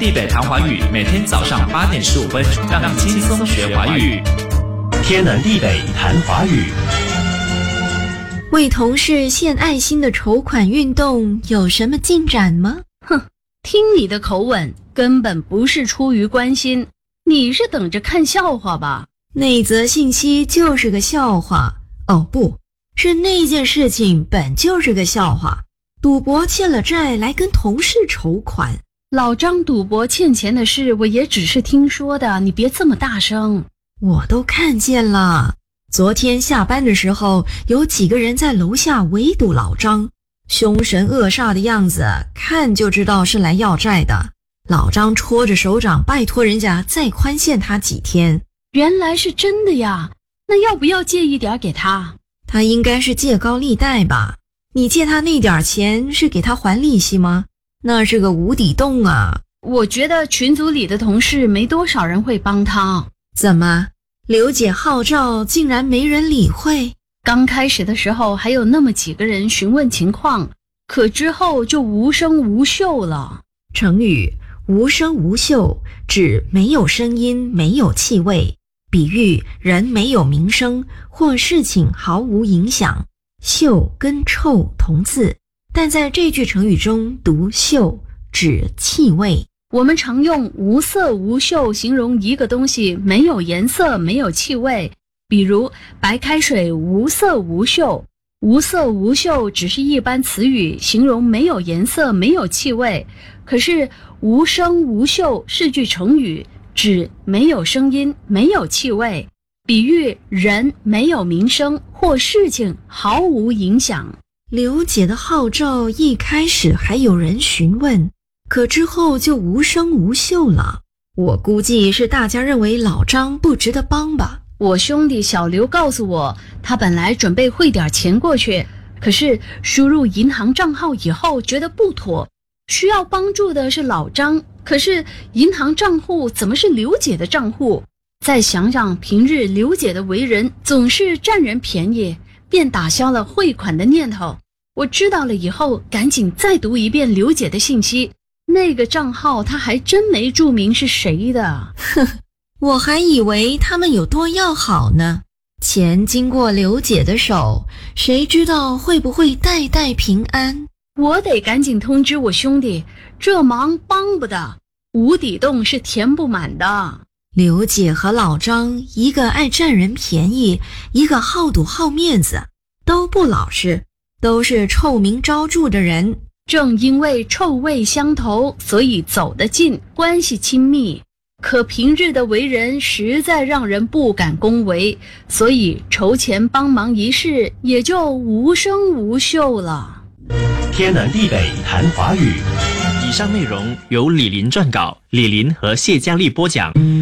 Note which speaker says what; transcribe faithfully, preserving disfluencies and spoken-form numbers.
Speaker 1: 地北谈华语，每天早上八点十五分，让你轻松学华语。
Speaker 2: 天南地北谈华语。
Speaker 3: 为同事献爱心的筹款运动有什么进展吗？
Speaker 4: 哼，听你的口吻，根本不是出于关心，你是等着看笑话吧？
Speaker 3: 那则信息就是个笑话。哦，不是，那件事情本就是个笑话。赌博欠了债来跟同事筹款。
Speaker 4: 老张赌博欠钱的事我也只是听说的，你别这么大声。
Speaker 3: 我都看见了，昨天下班的时候有几个人在楼下围堵老张，凶神恶煞的样子，看就知道是来要债的。老张戳着手掌拜托人家再宽限他几天。
Speaker 4: 原来是真的呀，那要不要借一点给他？
Speaker 3: 他应该是借高利贷吧？你借他那点钱是给他还利息吗？那是个无底洞啊！
Speaker 4: 我觉得群组里的同事没多少人会帮他。
Speaker 3: 怎么，刘姐号召竟然没人理会？
Speaker 4: 刚开始的时候还有那么几个人询问情况，可之后就无声无嗅了。
Speaker 3: 成语无声无嗅指没有声音，没有气味，比喻人没有名声或事情毫无影响。嗅跟臭同字，但在这句成语中读嗅指气味。
Speaker 4: 我们常用无色无嗅形容一个东西没有颜色没有气味，比如白开水无色无嗅。无色无嗅只是一般词语，形容没有颜色没有气味。可是无声无嗅是句成语，指没有声音没有气味，比喻人没有名声或事情毫无影响。
Speaker 3: 刘姐的号召一开始还有人询问，可之后就无声无嗅了。我估计是大家认为老张不值得帮吧。
Speaker 4: 我兄弟小刘告诉我，他本来准备汇点钱过去，可是输入银行账号以后觉得不妥，需要帮助的是老张，可是银行账户怎么是刘姐的账户？再想想平日刘姐的为人总是占人便宜，便打消了汇款的念头。我知道了以后赶紧再读一遍刘姐的信息，那个账号她还真没注明是谁的。
Speaker 3: 哼，我还以为他们有多要好呢。钱经过刘姐的手，谁知道会不会代代平安？
Speaker 4: 我得赶紧通知我兄弟，这忙帮不得，无底洞是填不满的。
Speaker 3: 刘姐和老张，一个爱占人便宜，一个好赌好面子，都不老实，都是臭名昭著的人。
Speaker 4: 正因为臭味相投，所以走得近，关系亲密。可平日的为人实在让人不敢恭维，所以筹钱帮忙一事也就无声无嗅了。
Speaker 2: 天南地北谈华语。
Speaker 1: 以上内容由李林撰稿，李林和谢佳丽播讲。